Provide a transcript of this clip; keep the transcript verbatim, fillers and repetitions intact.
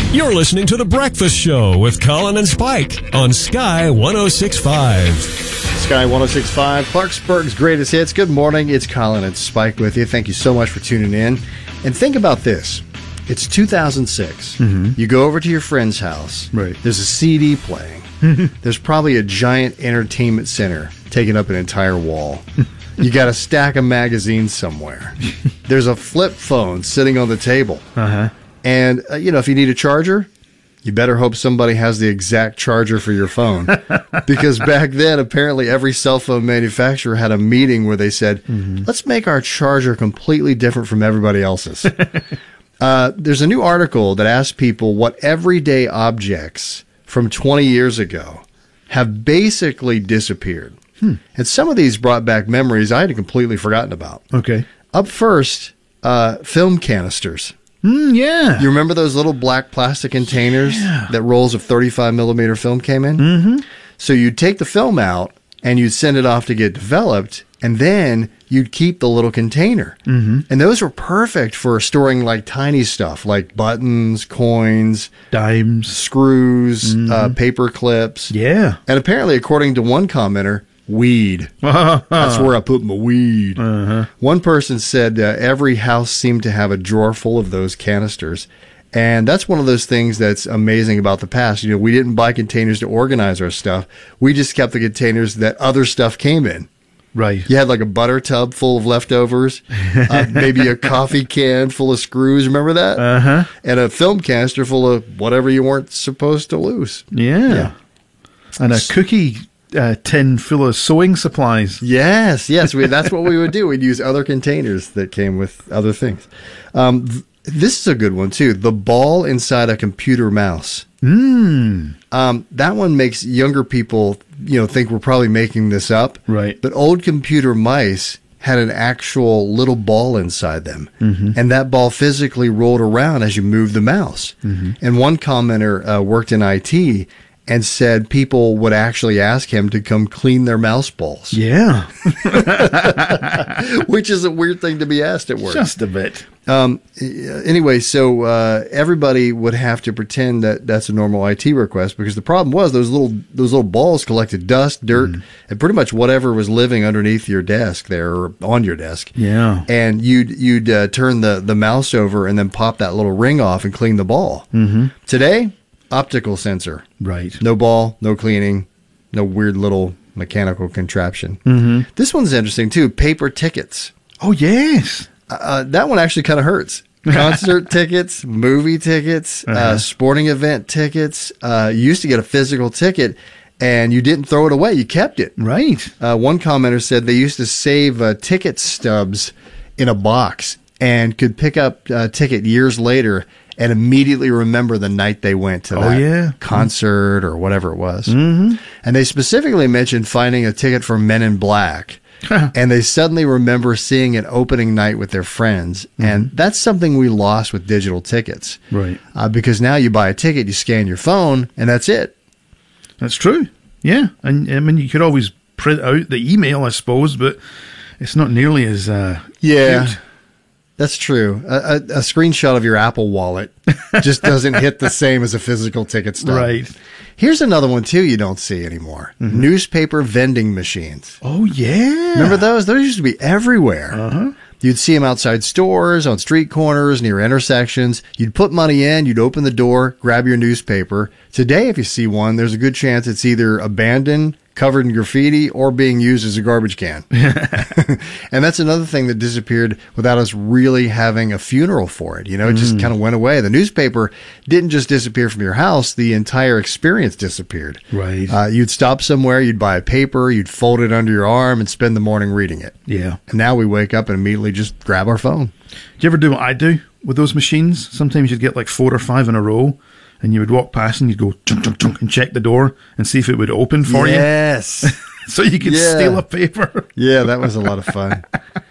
You're listening to The Breakfast Show with Colin and Spike on Sky one oh six point five. Sky one oh six point five, Clarksburg's greatest hits. Good morning. It's Colin and Spike with you. Thank you so much for tuning in. And think about this. It's two thousand six. Mm-hmm. You go over to your friend's house. Right. There's a C D playing. There's probably a giant entertainment center taking up an entire wall. You got a stack of magazines somewhere. There's a flip phone sitting on the table. Uh-huh. And, uh, you know, if you need a charger, you better hope somebody has the exact charger for your phone. Because back then, apparently every cell phone manufacturer had a meeting where they said, mm-hmm. let's make our charger completely different from everybody else's. uh, there's a new article that asks people what everyday objects from twenty years ago have basically disappeared. Hmm. And some of these brought back memories I had completely forgotten about. Okay. Up first, uh, film canisters. Mm, yeah. You remember those little black plastic containers yeah. that rolls of thirty-five millimeter film came in? Mm-hmm. So you'd take the film out and you'd send it off to get developed, and then you'd keep the little container. Mm-hmm. And those were perfect for storing like tiny stuff like buttons, coins, dimes, screws, mm-hmm. uh, paper clips. Yeah. And apparently, according to one commenter, weed. That's where I put my weed. Uh-huh. One person said uh, every house seemed to have a drawer full of those canisters. And that's one of those things that's amazing about the past. You know, we didn't buy containers to organize our stuff. We just kept the containers that other stuff came in. Right. You had like a butter tub full of leftovers, uh, maybe a coffee can full of screws. Remember that? Uh-huh. And a film canister full of whatever you weren't supposed to lose. Yeah. yeah. And a cookie Uh, tin full of sewing supplies. Yes, yes. We, that's what we would do. We'd use other containers that came with other things. Um, th- this is a good one, too. The ball inside a computer mouse. Mm. Um, that one makes younger people, you know, think we're probably making this up. Right. But old computer mice had an actual little ball inside them. Mm-hmm. And that ball physically rolled around as you moved the mouse. Mm-hmm. And one commenter uh, worked in I T and said people would actually ask him to come clean their mouse balls. Yeah. Which is a weird thing to be asked at work. Just a bit. Um, anyway, so uh, everybody would have to pretend that that's a normal I T request, because the problem was those little those little balls collected dust, dirt, mm. and pretty much whatever was living underneath your desk there or on your desk. Yeah. And you'd you'd uh, turn the, the mouse over and then pop that little ring off and clean the ball. Mm-hmm. Today, optical sensor. Right. No ball, no cleaning, no weird little mechanical contraption. Mm-hmm. This one's interesting, too. Paper tickets. Oh, yes. Uh, that one actually kind of hurts. Concert tickets, movie tickets, uh-huh. uh, sporting event tickets. Uh, you used to get a physical ticket, and you didn't throw it away. You kept it. Right. Uh, one commenter said they used to save uh, ticket stubs in a box and could pick up a ticket years later and immediately remember the night they went to oh, that yeah. concert or whatever it was. Mm-hmm. And they specifically mentioned finding a ticket for Men in Black. And they suddenly remember seeing an opening night with their friends. Mm-hmm. And that's something we lost with digital tickets. Right. Uh, because now you buy a ticket, you scan your phone, and that's it. That's true. Yeah. And I mean, you could always print out the email, I suppose, but it's not nearly as uh, yeah. cute. That's true. A, a, a screenshot of your Apple Wallet just doesn't hit the same as a physical ticket stub. Right. Here's another one, too, you don't see anymore. Mm-hmm. Newspaper vending machines. Oh, yeah. Remember those? Those used to be everywhere. Uh-huh. You'd see them outside stores, on street corners, near intersections. You'd put money in, you'd open the door, grab your newspaper. Today, if you see one, there's a good chance it's either abandoned, covered in graffiti, or being used as a garbage can. And that's another thing that disappeared without us really having a funeral for it. You know, it just mm. kind of went away. The newspaper didn't just disappear from your house. The entire experience disappeared. Right. Uh, you'd stop somewhere, you'd buy a paper, you'd fold it under your arm and spend the morning reading it. Yeah. And now we wake up and immediately just grab our phone. Do you ever do what I do with those machines? Sometimes you'd get like four or five in a row. And you would walk past and you'd go chunk, chunk, chunk, and check the door and see if it would open for yes. you. So you could yeah. steal a paper. Yeah, that was a lot of fun.